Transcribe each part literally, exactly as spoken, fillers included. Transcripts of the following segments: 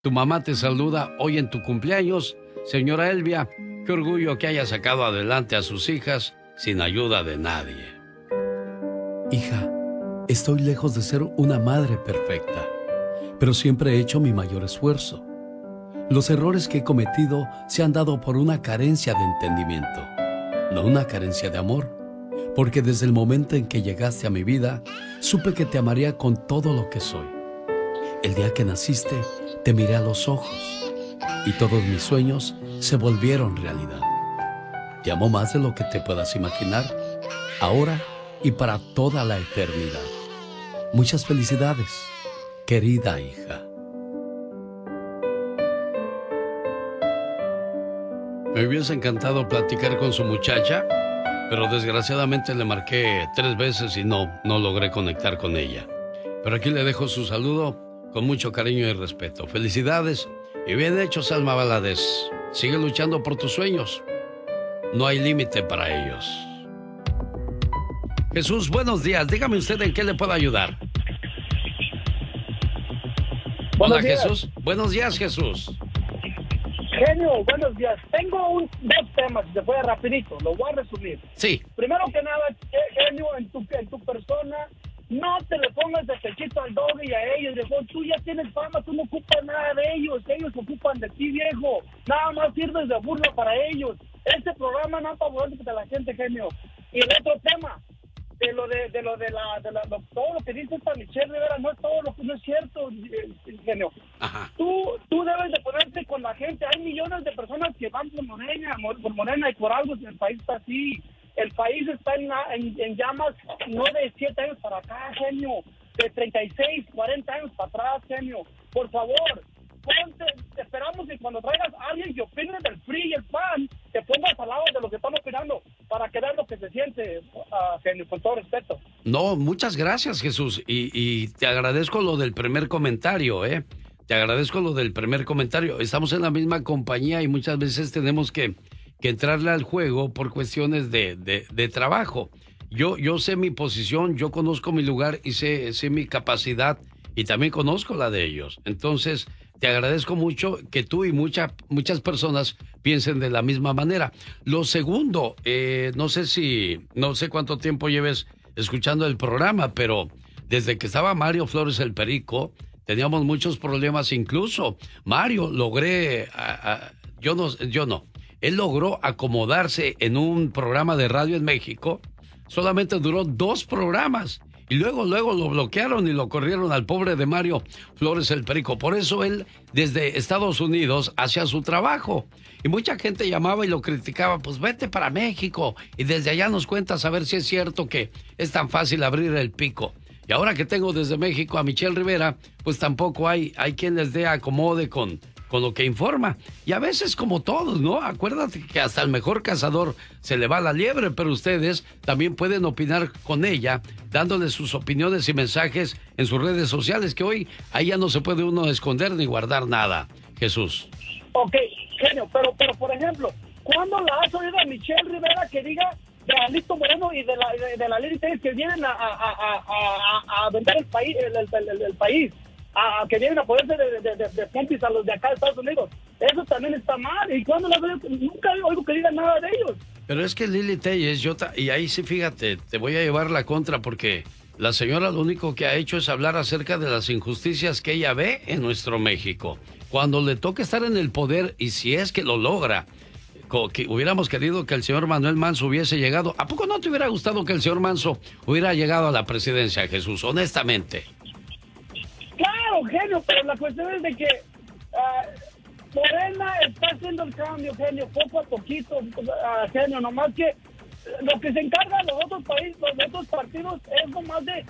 Tu mamá te saluda hoy en tu cumpleaños. Señora Elvia, qué orgullo que haya sacado adelante a sus hijas sin ayuda de nadie. Hija, estoy lejos de ser una madre perfecta, pero siempre he hecho mi mayor esfuerzo. Los errores que he cometido se han dado por una carencia de entendimiento, no una carencia de amor, porque desde el momento en que llegaste a mi vida, supe que te amaría con todo lo que soy. El día que naciste, te miré a los ojos y todos mis sueños se volvieron realidad. Te amo más de lo que te puedas imaginar, ahora y para toda la eternidad. Muchas felicidades, querida hija. Me hubiese encantado platicar con su muchacha, pero desgraciadamente le marqué tres veces y no, no logré conectar con ella. Pero aquí le dejo su saludo con mucho cariño y respeto. Felicidades y bien hecho, Salma Valadez. Sigue luchando por tus sueños. No hay límite para ellos. Jesús, buenos días. Dígame usted en qué le puedo ayudar. Buenos Hola, días. Jesús. Buenos días, Jesús. Genio, buenos días. Tengo un, dos temas, si se puede rapidito, lo voy a resumir. Sí. Primero que nada, Genio, en tu, en tu persona, no te le pongas de pechito al doble y a ellos, viejo. Tú ya tienes fama, tú no ocupas nada de ellos, ellos ocupan de ti, viejo. Nada más sirves de burla para ellos. Este programa no es favorable para la gente, Genio. Y el otro tema, de lo de, de lo de la, de la lo, todo lo que dice esta Michelle Rivera, no es todo lo que no es cierto, Genio. Ajá. Tú, tú debes de ponerte con la gente. Hay millones de personas que van por Morena, por Morena y por algo el país está así. El país está en, en, en llamas, no de siete años para acá, Genio, de treinta y seis, cuarenta años para atrás, Genio. Por favor, ponte, esperamos que cuando traigas a alguien que opine del P R I y el P A N, te pongas al lado de lo que están opinando para que veas lo que se siente, uh, Genio, con todo respeto. No, muchas gracias, Jesús. Y, y te agradezco lo del primer comentario, ¿eh? Te agradezco lo del primer comentario. Estamos en la misma compañía y muchas veces tenemos que, que entrarle al juego por cuestiones de, de, de trabajo. Yo, yo sé mi posición, yo conozco mi lugar y sé, sé mi capacidad y también conozco la de ellos. Entonces, te agradezco mucho que tú y mucha, muchas personas piensen de la misma manera. Lo segundo, eh, no sé si, no sé cuánto tiempo lleves escuchando el programa, pero desde que estaba Mario Flores el Perico, teníamos muchos problemas. Incluso Mario logré, a, a, yo no, yo no, él logró acomodarse en un programa de radio en México. Solamente duró dos programas. Y luego, luego lo bloquearon y lo corrieron al pobre de Mario Flores el Perico. Por eso él, desde Estados Unidos, hacía su trabajo. Y mucha gente llamaba y lo criticaba, pues vete para México. Y desde allá nos cuentas a ver si es cierto que es tan fácil abrir el pico. Y ahora que tengo desde México a Michelle Rivera, pues tampoco hay, hay quien les dé acomode con... con lo que informa. Y a veces como todos, ¿no? Acuérdate que hasta el mejor cazador se le va la liebre, pero ustedes también pueden opinar con ella, dándole sus opiniones y mensajes en sus redes sociales, que hoy ahí ya no se puede uno esconder ni guardar nada. Jesús. Ok, Genio, pero, pero por ejemplo, ¿cuándo la has oído a Michelle Rivera que diga de Alito Moreno y de la, de, de la Lili Telles que vienen a, a, a, a, a vender el país, el, el, el, el país? A, que vienen a ponerse de, de, de, de pompis a los de acá de Estados Unidos? Eso también está mal. ¿Y cuando las veo? Nunca oigo que digan nada de ellos. Pero es que Lili Telles, yo ta- y ahí sí, fíjate, te voy a llevar la contra porque la señora lo único que ha hecho es hablar acerca de las injusticias que ella ve en nuestro México. Cuando le toca estar en el poder, y si es que lo logra, co- que hubiéramos querido que el señor Manuel Manso hubiese llegado. ¿A poco no te hubiera gustado que el señor Manso hubiera llegado a la presidencia, Jesús? Honestamente. Claro, Genio, pero la cuestión es de que uh, Morena está haciendo el cambio, Genio, poco a poquito, uh, Genio, nomás que lo que se encarga de los otros países, los otros partidos, es nomás de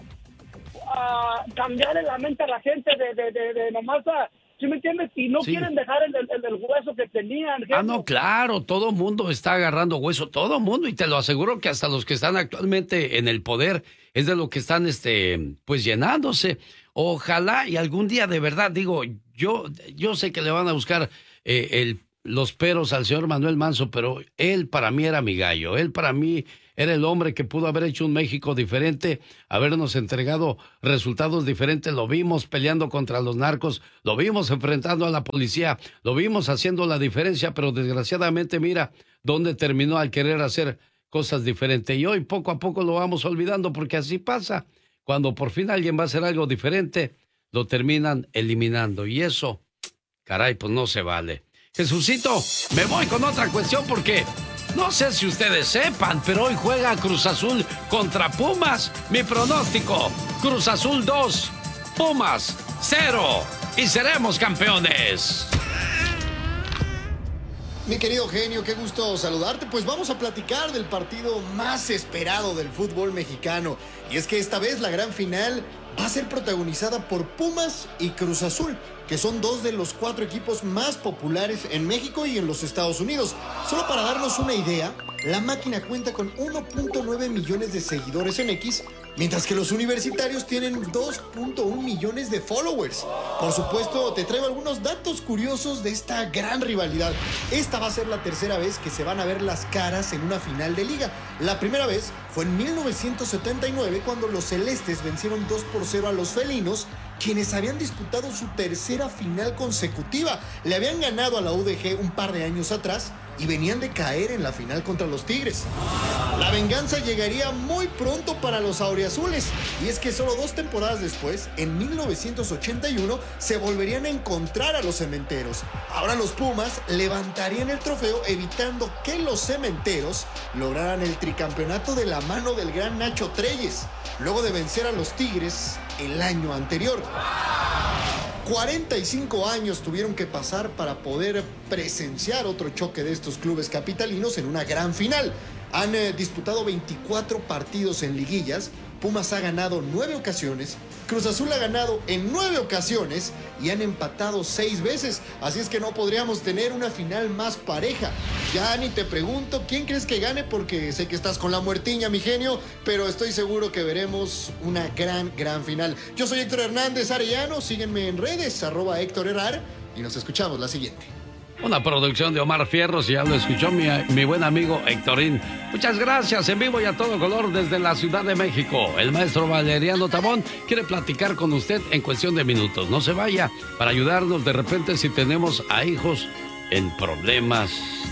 uh, cambiarle la mente a la gente, de, de, de, de nomás a... ¿Sí me entiendes? Y no Sí. quieren dejar el, el, el hueso que tenían. Genio. Ah, no, claro, todo mundo está agarrando hueso, todo mundo, y te lo aseguro que hasta los que están actualmente en el poder es de lo que están, este, pues llenándose. Ojalá y algún día de verdad, digo, yo, yo sé que le van a buscar eh, el, los peros al señor Manuel Manso, pero él para mí era mi gallo, él para mí era el hombre que pudo haber hecho un México diferente, habernos entregado resultados diferentes. Lo vimos peleando contra los narcos, lo vimos enfrentando a la policía, lo vimos haciendo la diferencia, pero desgraciadamente mira dónde terminó al querer hacer cosas diferentes. Y hoy poco a poco lo vamos olvidando, porque así pasa. Cuando por fin alguien va a hacer algo diferente, lo terminan eliminando. Y eso, caray, pues no se vale. Jesucito, me voy con otra cuestión porque no sé si ustedes sepan, pero hoy juega Cruz Azul contra Pumas. Mi pronóstico, Cruz Azul dos, Pumas cero y seremos campeones. Mi querido genio, qué gusto saludarte. Pues vamos a platicar del partido más esperado del fútbol mexicano. Y es que esta vez la gran final va a ser protagonizada por Pumas y Cruz Azul, que son dos de los cuatro equipos más populares en México y en los Estados Unidos. Solo para darnos una idea, la máquina cuenta con uno punto nueve millones de seguidores en X, mientras que los universitarios tienen dos punto uno millones de followers. Por supuesto, te traigo algunos datos curiosos de esta gran rivalidad. Esta va a ser la tercera vez que se van a ver las caras en una final de liga. La primera vez fue en mil novecientos setenta y nueve, cuando los celestes vencieron dos por cero a los felinos, quienes habían disputado su tercera final consecutiva. Le habían ganado a la U D G un par de años atrás y venían de caer en la final contra los Tigres. La venganza llegaría muy pronto para los auriazules, y es que solo dos temporadas después, en mil novecientos ochenta y uno, se volverían a encontrar a los cementeros. Ahora los Pumas levantarían el trofeo, evitando que los cementeros lograran el tricampeonato de la mano del gran Nacho Treyes, luego de vencer a los Tigres el año anterior. cuarenta y cinco años tuvieron que pasar para poder presenciar otro choque de estos clubes capitalinos en una gran final. Han eh, disputado veinticuatro partidos en liguillas. Pumas ha ganado nueve ocasiones, Cruz Azul ha ganado en nueve ocasiones y han empatado seis veces. Así es que no podríamos tener una final más pareja. Ya ni te pregunto quién crees que gane, porque sé que estás con la muertiña, mi genio, pero estoy seguro que veremos una gran, gran final. Yo soy Héctor Hernández Arellano, síguenme en redes, arroba Héctor Herrar, y nos escuchamos la siguiente. Una producción de Omar Fierros, y ya lo escuchó mi, mi buen amigo Héctorín. Muchas gracias, en vivo y a todo color desde la Ciudad de México. El maestro Valeriano Tabón quiere platicar con usted en cuestión de minutos. No se vaya, para ayudarnos de repente si tenemos a hijos en problemas